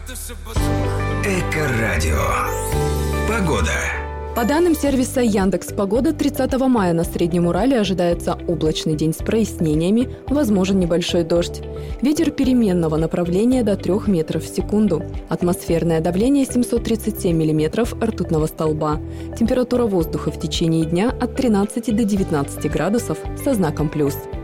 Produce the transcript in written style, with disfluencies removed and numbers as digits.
Эко-радио. Погода. По данным сервиса Яндекс.Погода, 30 мая на Среднем Урале ожидается облачный день с прояснениями, возможен небольшой дождь. Ветер переменного направления до 3 метров в секунду. Атмосферное давление 737 миллиметров ртутного столба. Температура воздуха в течение дня от 13 до 19 градусов со знаком плюс.